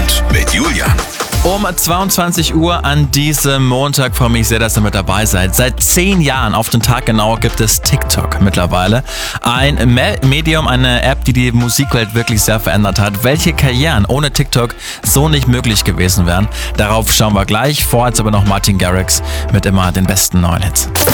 Trend mit Julian. Um 22 Uhr an diesem Montag freue mich sehr, dass ihr mit dabei seid. Seit 10 Jahren auf den Tag genau gibt es TikTok mittlerweile. Ein Medium, eine App, die die Musikwelt wirklich sehr verändert hat. Welche Karrieren ohne TikTok so nicht möglich gewesen wären, darauf schauen wir gleich. Vorher jetzt aber noch Martin Garrix mit immer den besten neuen Hits.